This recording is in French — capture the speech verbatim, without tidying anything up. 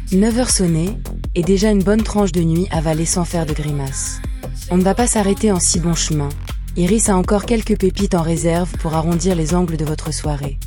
neuf heures sonnées, et déjà une bonne tranche de nuit avalée sans faire de grimace. On ne va pas s'arrêter en si bon chemin. Iris a encore quelques pépites en réserve pour arrondir les angles de votre soirée.